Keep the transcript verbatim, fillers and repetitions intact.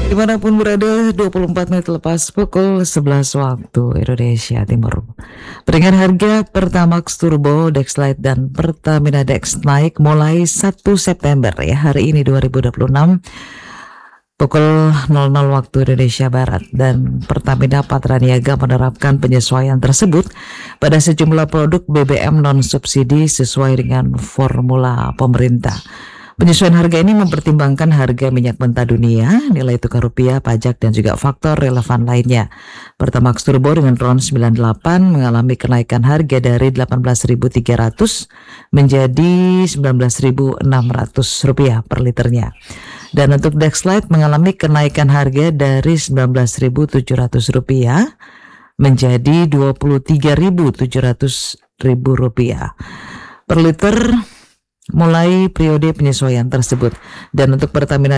Dimanapun berada, dua puluh empat menit lepas pukul sebelas waktu Indonesia Timur. Peringkat harga Pertamax Turbo, Dexlite dan Pertamina Dex naik mulai satu September ya, hari ini dua ribu dua puluh enam pukul nol nol waktu Indonesia Barat, dan Pertamina Patraniaga menerapkan penyesuaian tersebut pada sejumlah produk B B M non subsidi sesuai dengan formula pemerintah. Penyesuaian harga ini mempertimbangkan harga minyak mentah dunia, nilai tukar rupiah, pajak, dan juga faktor relevan lainnya. Pertamax Turbo dengan RON sembilan puluh delapan mengalami kenaikan harga dari delapan belas ribu tiga ratus menjadi sembilan belas ribu enam ratus rupiah per liternya. Dan untuk Dexlite mengalami kenaikan harga dari sembilan belas ribu tujuh ratus rupiah menjadi dua puluh tiga ribu tujuh ratus rupiah per liter mulai periode penyesuaian tersebut. Dan untuk Pertamina